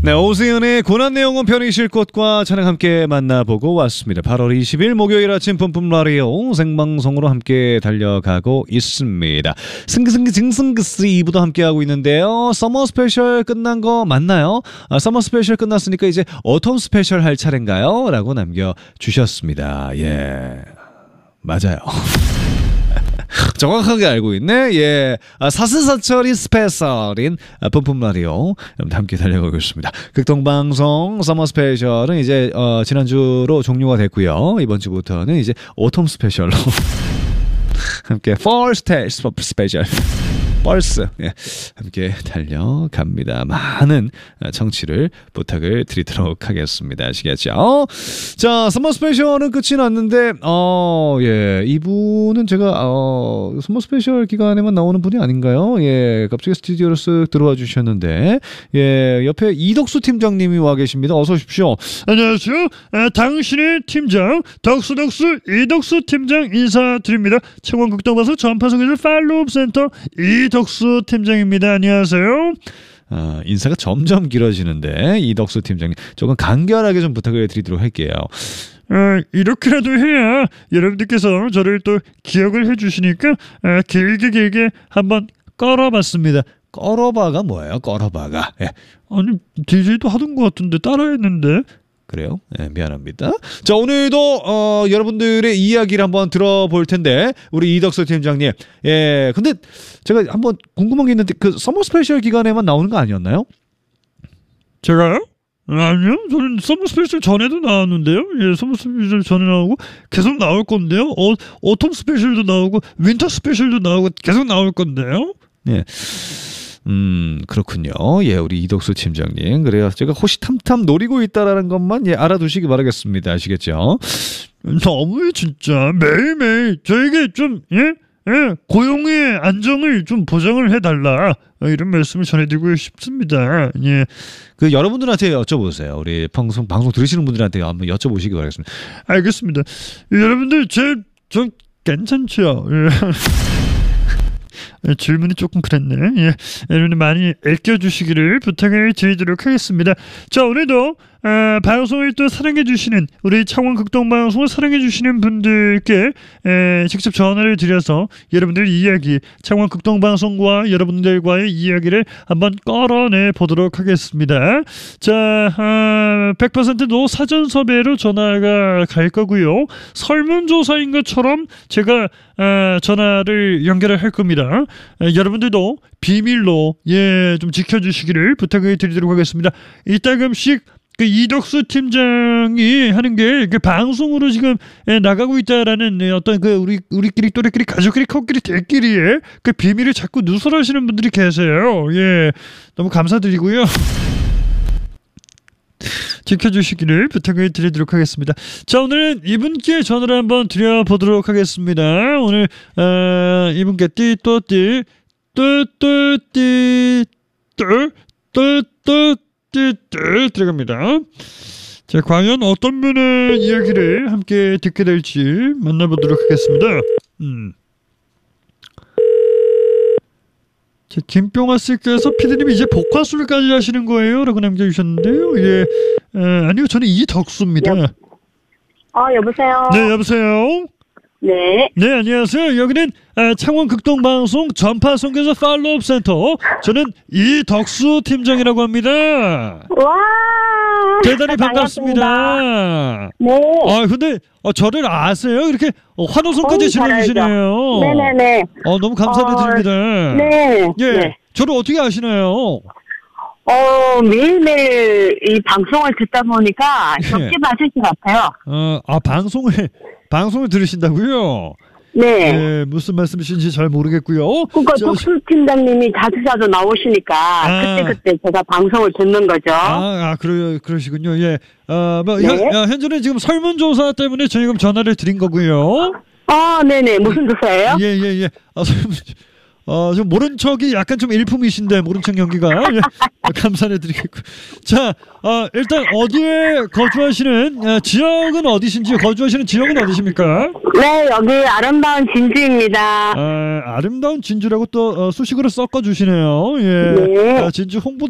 네, 오승연의 고난내용은 편히 곳과 차량 함께 만나보고 왔습니다. 8월 20일 목요일 아침 뿜뿜 라디오 생방송으로 함께 달려가고 있습니다. 승기승기 증승기스 2부도 함께하고 있는데요. 서머 스페셜 끝난 거 맞나요? 서머 스페셜 끝났으니까 이제 오톰 스페셜 할 차례인가요? 라고 남겨주셨습니다. 예, 맞아요. 정확하게 알고 있네. 예, 사스사철이 스페셜인 뿜뿜 라디오 함께 달려가고 있습니다. 극동방송 서머 스페셜은 이제 지난주로 종료가 됐고요. 이번 주부터는 이제 오톰 스페셜로 함께 fall 스페셜 펄스 함께 달려갑니다. 많은 청취를 부탁을 드리도록 하겠습니다. 아시겠죠? 자, 서머 스페셜은 끝이 났는데 예, 이분은 제가 서머 스페셜 기간에만 나오는 분이 아닌가요? 예, 갑자기 스튜디오로 쓱 들어와 주셨는데 예, 옆에 이덕수 팀장님이 와 계십니다. 어서 오십시오. 안녕하세요. 당신의 팀장 덕수 이덕수 팀장 인사드립니다. 창원극동방송 전파성에서 팔로우 센터 이덕수 팀장입니다. 안녕하세요. 인사가 점점 길어지는데 이덕수 팀장님 조금 간결하게 좀 부탁을 드리도록 할게요. 이렇게라도 해야 여러분들께서 저를 또 기억을 해주시니까 길게 한번 끌어봤습니다. 끌어봐가 뭐예요? 끌어봐가. 예. 아니 DJ도 하던 것 같은데 따라했는데. 그래요? 네, 미안합니다. 자, 오늘도 여러분들의 이야기를 한번 들어볼 텐데 우리 이덕수 팀장님. 예, 근데 제가 한번 궁금한 게 있는데 그 서머 스페셜 기간에만 나오는 거 아니었나요? 제가요? 아니요. 저는 서머 스페셜 전에도 나왔는데요. 예, 서머 스페셜 전에 나오고 계속 나올 건데요. 오톰 스페셜도 나오고 윈터 스페셜도 나오고 계속 나올 건데요. 예. 그렇군요. 예, 우리 이덕수 팀장님. 그래요. 제가 호시탐탐 노리고 있다라는 것만 예, 알아두시기 바라겠습니다. 아시겠죠? 너무해 진짜. 매일매일 저에게 좀 고용의 안정을 좀 보장을 해달라. 이런 말씀을 전해드리고 싶습니다. 예. 그 여러분들한테 여쭤보세요. 우리 방송 들으시는 분들한테 한번 여쭤보시기 바라겠습니다. 알겠습니다. 여러분들 좀 괜찮죠? 예. 질문이 조금 그랬네. 예, 여러분들 많이 아껴주시기를 부탁을 드리도록 하겠습니다. 자, 오늘도 방송을 또 사랑해주시는 우리 창원극동방송을 사랑해주시는 분들께 직접 전화를 드려서 여러분들 이야기 창원극동방송과 여러분들과의 이야기를 한번 끌어내 보도록 하겠습니다. 자, 100%도 사전 섭외로 전화가 갈 거고요. 설문조사인 것처럼 제가 전화를 연결을 할 겁니다. 여러분들도 비밀로 좀 지켜주시기를 부탁을 드리도록 하겠습니다. 이따금씩 그 이덕수 팀장이 하는 게 방송으로 지금 나가고 있다라는 어떤 그 우리끼리 또래끼리 가족끼리 코끼리 대끼리의 그 비밀을 자꾸 누설하시는 분들이 계세요. 예, 너무 감사드리고요. 지켜주시기를 부탁을 드리도록 하겠습니다. 자, 오늘은 이분께 전화를 한번 드려보도록 하겠습니다. 오늘 이분께 띠또띠 뚜뚜띠 뚜뚜뚜 들어갑니다. 자, 과연 어떤 분의 이야기를 함께 듣게 될지 만나보도록 하겠습니다. 자, 김병화 씨께서 피디님이 이제 복화술까지 하시는 거예요? 라고 남겨주셨는데요. 예, 아니요, 저는 이덕수입니다. 여보세요? 네, 여보세요? 네. 네, 안녕하세요. 여기는 창원극동방송 전파송에서 팔로업 센터. 저는 이덕수 팀장이라고 합니다. 와, 대단히 반갑습니다. 네. 근데 저를 아세요? 이렇게 환호성까지 질러주시네요. 네네네. 너무 감사드립니다. 네. 예, 네. 저를 어떻게 아시나요? 매일매일 이 방송을 듣다 보니까 적게 맞을 것 같아요. 방송을 들으신다고요? 네. 네, 무슨 말씀이신지 잘 모르겠고요. 그러니까 덕수 팀장님이 자주 나오시니까 그때 제가 방송을 듣는 거죠. 그러시군요. 예. 네. 현재는 지금 설문조사 때문에 저희가 전화를 드린 거고요. 네네. 무슨 조사예요? 예. 좀 모른 척이 약간 좀 일품이신데 모른 척 연기가 감사해드리겠고. 자, 일단 어디에 거주하시는 지역은 어디신지 거주하시는 지역은 어디십니까? 네, 여기 아름다운 진주입니다. 아름다운 진주라고 또 수식으로 섞어주시네요. 예. 네. 진주 홍보